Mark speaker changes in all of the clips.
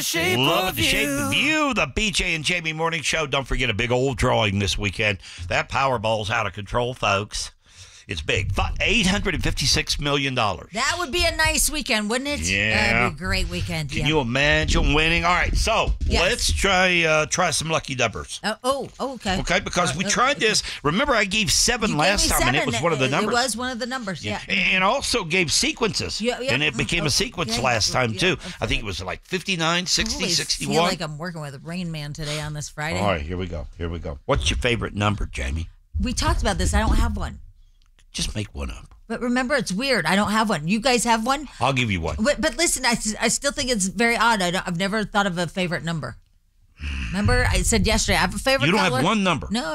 Speaker 1: shape
Speaker 2: Love
Speaker 1: of
Speaker 2: the shape of you. The BJ and Jamie Morning Show. Don't forget a big old drawing this weekend. That Powerball's out of control, folks. It's big. $856 million.
Speaker 3: That would be a nice weekend, wouldn't it?
Speaker 2: Yeah.
Speaker 3: That'd be a great weekend.
Speaker 2: Can you imagine winning? All right, so let's try some lucky numbers.
Speaker 3: Okay.
Speaker 2: Okay, because we tried this. Remember, I gave 7 last time, and it was one of the numbers.
Speaker 3: It was one of the numbers, yeah.
Speaker 2: And also gave sequences. And it became a sequence last time, too. I think it was like 59, 60, 61.
Speaker 3: I feel like I'm working with Rain Man today on this Friday.
Speaker 2: All right, here we go. What's your favorite number, Jamie?
Speaker 3: We talked about this. I don't have one.
Speaker 2: Just make one up.
Speaker 3: But remember, it's weird. I don't have one. You guys have one?
Speaker 2: I'll give you one.
Speaker 3: But listen, I still think it's very odd. I've never thought of a favorite number. Remember, I said yesterday, I have a favorite color.
Speaker 2: You don't have one number.
Speaker 3: No.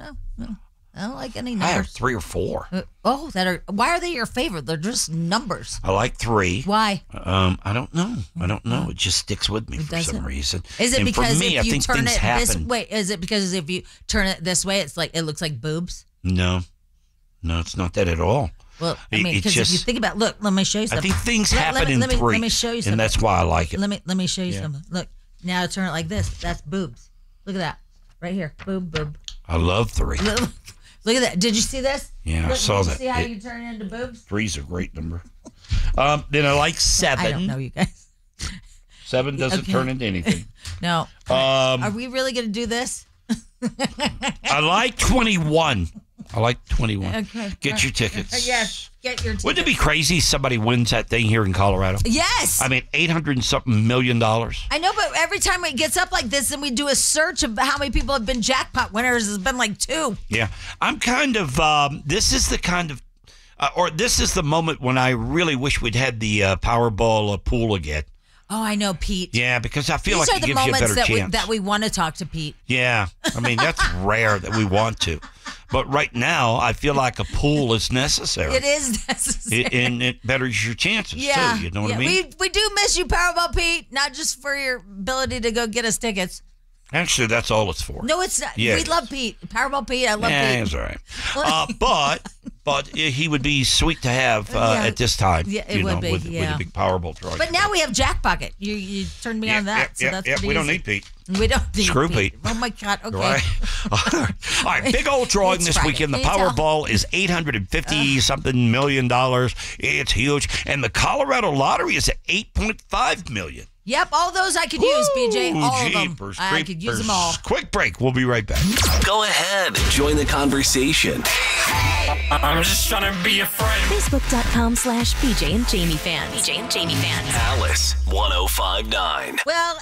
Speaker 3: I don't like any numbers.
Speaker 2: I have 3 or 4.
Speaker 3: Why are they your favorite? They're just numbers.
Speaker 2: I like 3.
Speaker 3: Why?
Speaker 2: I don't know. It just sticks with me for some reason.
Speaker 3: Is it because
Speaker 2: for me,
Speaker 3: if you turn it this
Speaker 2: happen.
Speaker 3: way? Is it because if you turn it this way, it looks like boobs?
Speaker 2: No, it's not that at all.
Speaker 3: Well, I mean, because if you think about, look, let me show you something.
Speaker 2: I think things happen in 3.
Speaker 3: Let me show you something.
Speaker 2: And that's why I like it.
Speaker 3: Let me show you something. Look, now turn it like this. That's boobs. Look at that. Right here. Boob.
Speaker 2: I love 3.
Speaker 3: Look at that. Did you see this?
Speaker 2: Yeah, I saw that.
Speaker 3: See how you turn it into boobs?
Speaker 2: 3's a great number. Then I like 7.
Speaker 3: I don't know, you guys.
Speaker 2: 7 doesn't turn into anything.
Speaker 3: No. Are we really going to do this?
Speaker 2: I like 21. Okay. Get your tickets.
Speaker 3: Yes, get your tickets.
Speaker 2: Wouldn't it be crazy if somebody wins that thing here in Colorado?
Speaker 3: Yes.
Speaker 2: I mean, $800 and something million.
Speaker 3: I know, but every time it gets up like this and we do a search of how many people have been jackpot winners, it's been like 2.
Speaker 2: Yeah. I'm kind of, this is the kind of, or this is the moment when I really wish we'd had the Powerball pool again.
Speaker 3: Oh, I know, Pete.
Speaker 2: Yeah, because I feel
Speaker 3: These
Speaker 2: like it gives you a better chance.
Speaker 3: that we want to talk to Pete.
Speaker 2: Yeah. I mean, that's rare that we want to. But right now, I feel like a pool is necessary.
Speaker 3: It is necessary.
Speaker 2: And it betters your chances, too. You know what I mean?
Speaker 3: We do miss you, Powerball Pete, not just for your ability to go get us tickets.
Speaker 2: Actually, that's all it's for.
Speaker 3: No, it's not.
Speaker 2: Yeah,
Speaker 3: we love Pete. Powerball Pete, I love Pete.
Speaker 2: It's all right. But he would be sweet to have at this time.
Speaker 3: Yeah, it would be.
Speaker 2: With a big Powerball drawing.
Speaker 3: But now we have Jackpocket. You turned me on that. So that's
Speaker 2: we don't need Pete.
Speaker 3: We don't need
Speaker 2: Screw
Speaker 3: Pete.
Speaker 2: Pete.
Speaker 3: Oh, my God. Okay.
Speaker 2: Right. All right. Big old drawing this weekend. The Powerball is $850-something million. It's huge. And the Colorado Lottery is at $8.5 million.
Speaker 3: Yep, all those I could use, BJ. All of them. I could use them all.
Speaker 2: Quick break. We'll be right back.
Speaker 1: Go ahead. Join the conversation. I'm just trying to be a friend.
Speaker 4: Facebook.com/BJ and Jamie fans. BJ and Jamie fans.
Speaker 1: Alice 1059.
Speaker 3: Well,